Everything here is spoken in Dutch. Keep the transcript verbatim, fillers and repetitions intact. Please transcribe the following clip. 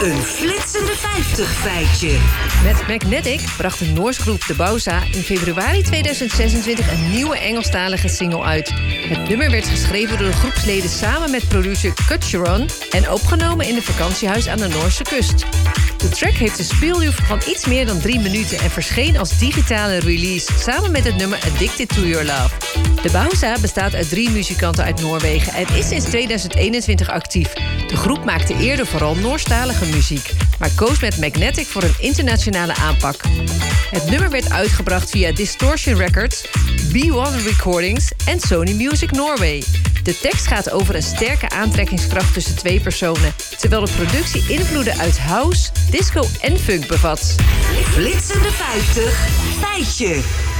Een flitsende vijftig feitje. Met Magnetic bracht de Noorse groep De Bauza in februari tweeduizend zesentwintig een nieuwe Engelstalige single uit. Het nummer werd geschreven door de groepsleden samen met producer Kutcheron en opgenomen in een vakantiehuis aan de Noorse kust. De track heeft een speelduur van iets meer dan drie minuten en verscheen als digitale release samen met het nummer Addicted to Your Love. De Bauza bestaat uit drie muzikanten uit Noorwegen en is sinds tweeduizend eenentwintig actief. De groep maakte eerder vooral Noorstalige muziek, maar koos met Magnetic voor een internationale aanpak. Het nummer werd uitgebracht via Distortion Records, B one Recordings en Sony Music Norway. De tekst gaat over een sterke aantrekkingskracht tussen twee personen, terwijl de productie invloeden uit house, disco en funk bevat. Flitsende vijftig feitje.